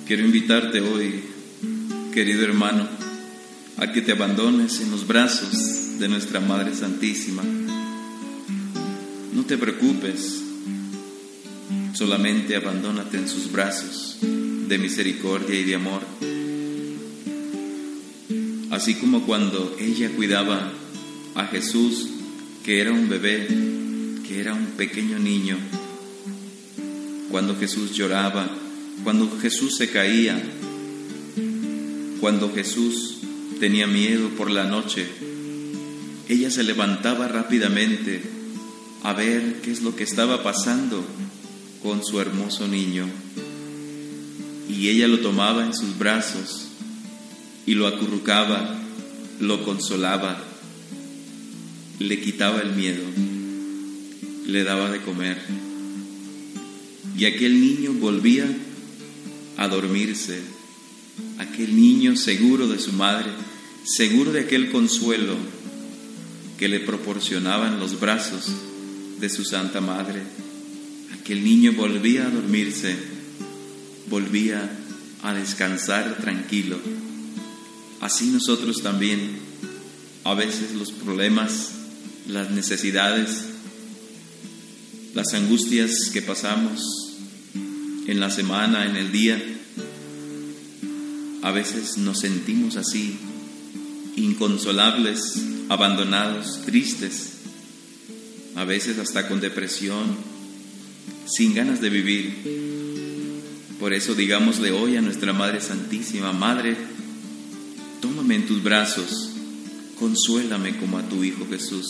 Quiero invitarte hoy, querido hermano, a que te abandones en los brazos de nuestra Madre Santísima. No te preocupes, solamente abandónate en sus brazos de misericordia y de amor. Así como cuando ella cuidaba a Jesús, que era un bebé, que era un pequeño niño, cuando Jesús lloraba, cuando Jesús se caía, cuando Jesús tenía miedo por la noche, ella se levantaba rápidamente a ver qué es lo que estaba pasando con su hermoso niño. Y ella lo tomaba en sus brazos y lo acurrucaba, lo consolaba, le quitaba el miedo, le daba de comer. Y aquel niño volvía a dormirse, aquel niño seguro de su madre, seguro de aquel consuelo que le proporcionaban los brazos de su Santa Madre. Aquel niño volvía a dormirse, volvía a descansar tranquilo. Así nosotros también, a veces los problemas, las necesidades, las angustias que pasamos en la semana, en el día, a veces nos sentimos así, inconsolables, abandonados, tristes, a veces hasta con depresión, sin ganas de vivir. Por eso digámosle hoy a nuestra Madre Santísima: Madre, tómame en tus brazos, consuélame como a tu Hijo Jesús.